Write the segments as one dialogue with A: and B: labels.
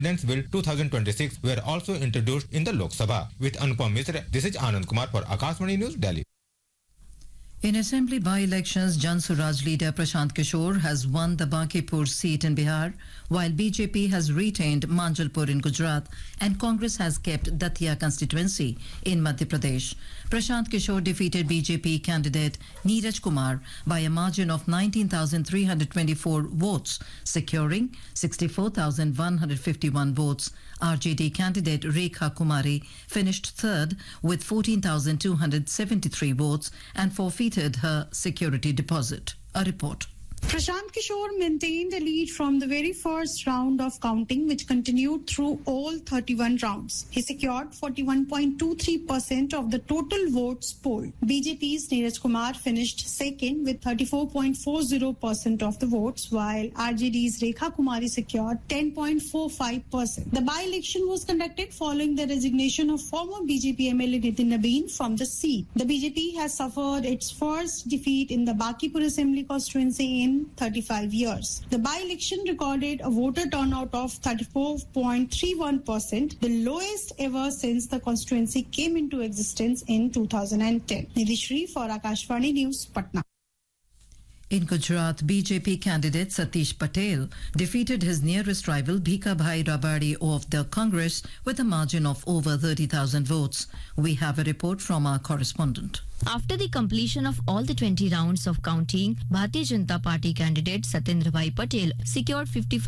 A: Independence Bill 2026 were also introduced in the Lok Sabha. With Anupam Misra, this is Anand Kumar for Akashvani News, Delhi.
B: In assembly by-elections, Jan Suraj leader Prashant Kishore has won the Bankipur seat in Bihar, while BJP has retained Manjalpur in Gujarat and Congress has kept Datia constituency in Madhya Pradesh. Prashant Kishore defeated BJP candidate Neeraj Kumar by a margin of 19,324 votes, securing 64,151 votes. RJD candidate Rekha Kumari finished third with 14,273 votes and forfeited her security deposit. A report.
C: Prashant Kishore maintained a lead from the very first round of counting, which continued through all 31 rounds. He secured 41.23% of the total votes polled. BJP's Neeraj Kumar finished second with 34.40% of the votes, while RJD's Rekha Kumari secured 10.45%. The by-election was conducted following the resignation of former BJP MLA Nitin Nabeen from the seat. The BJP has suffered its first defeat in the Bankipur Assembly constituency in 35 years. The by-election recorded a voter turnout of 34.31%, the lowest ever since the constituency came into existence in 2010. Nidhi Shri for Akashvani News, Patna.
B: In Gujarat, BJP candidate Satish Patel defeated his nearest rival Bhikabhai Rabadi of the Congress with a margin of over 30,000 votes. We have a report from our correspondent.
D: After the completion of all the 20 rounds of counting, Bharatiya Janata Party candidate Satyendra Bhai Patel secured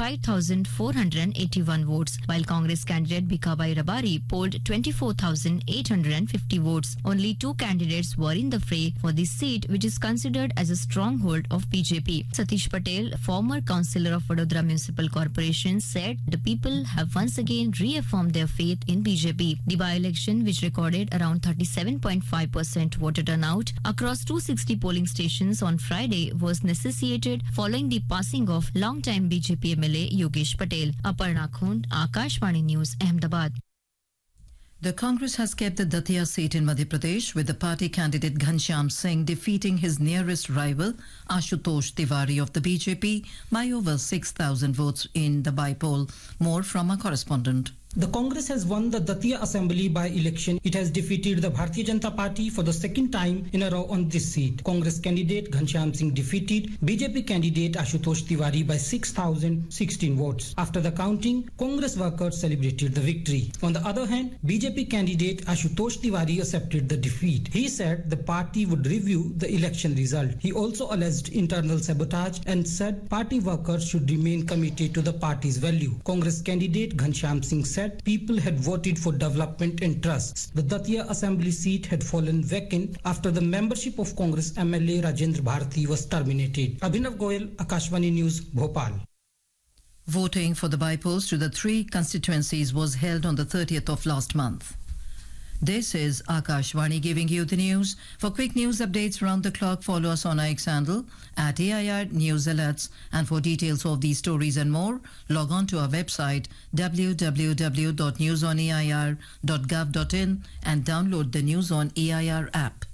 D: 55,481 votes, while Congress candidate Bhikabhai Rabari polled 24,850 votes. Only two candidates were in the fray for this seat, which is considered as a stronghold of BJP. Satish Patel, former councillor of Vadodara Municipal Corporation, said the people have once again reaffirmed their faith in BJP. The by-election, which recorded around 37.5% voter turnout across 260 polling stations on Friday, was necessitated following the passing of long-time BJP MLA Yogesh Patel. Aparna Khund, Akashvani News, Ahmedabad.
B: The Congress has kept the Datia seat in Madhya Pradesh, with the party candidate Ghanshyam Singh defeating his nearest rival Ashutosh Tiwari of the BJP by over 6,000 votes in the by-poll. More from our correspondent.
E: The Congress has won the Datia Assembly by-election. It has defeated the Bharatiya Janata Party for the second time in a row on this seat. Congress candidate Ghanshyam Singh defeated BJP candidate Ashutosh Tiwari by 6,016 votes. After the counting, Congress workers celebrated the victory. On the other hand, BJP candidate Ashutosh Tiwari accepted the defeat. He said the party would review the election result. He also alleged internal sabotage and said party workers should remain committed to the party's value. Congress candidate Ghanshyam Singh said people had voted for development and trusts. The Datia Assembly seat had fallen vacant after the membership of Congress MLA Rajendra Bharati was terminated. Abhinav Goyal, Akashvani News, Bhopal.
B: Voting for the by-polls to the three constituencies was held on the 30th of last month. This is Akashvani giving you the news. For quick news updates round the clock, follow us on our X handle at AIR News Alerts. And for details of these stories and more, log on to our website www.newsonair.gov.in and download the News on AIR app.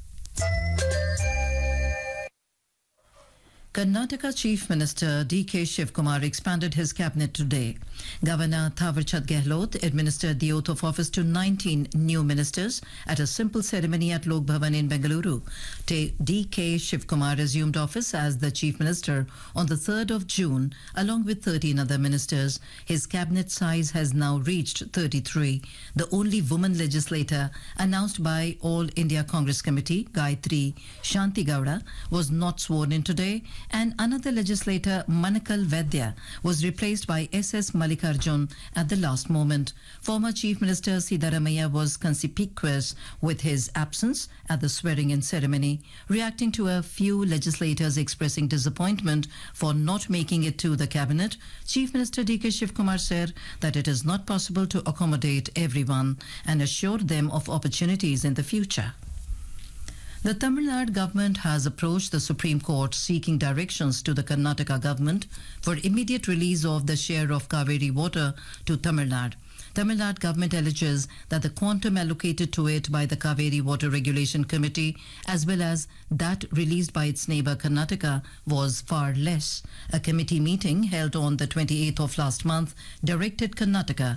B: Karnataka Chief Minister D.K. Shivkumar expanded his cabinet today. Governor Thawarchand Gehlot administered the oath of office to 19 new ministers at a simple ceremony at Lok Bhavan in Bengaluru. D.K. Shivkumar assumed office as the Chief Minister on the 3rd of June, along with 13 other ministers. His cabinet size has now reached 33. The only woman legislator announced by All India Congress Committee, Gayatri Shanti Gowda, was not sworn in today, and another legislator, Manakal Vaidya, was replaced by S.S. Mallikarjun at the last moment. Former Chief Minister Siddaramaiah was conspicuous with his absence at the swearing-in ceremony. Reacting to a few legislators expressing disappointment for not making it to the cabinet, Chief Minister D.K. Shivkumar said that it is not possible to accommodate everyone and assured them of opportunities in the future. The Tamil Nadu government has approached the Supreme Court seeking directions to the Karnataka government for immediate release of the share of Kaveri water to Tamil Nadu. Tamil Nadu government alleges that the quantum allocated to it by the Kaveri Water Regulation Committee, as well as that released by its neighbour Karnataka, was far less. A committee meeting held on the 28th of last month directed Karnataka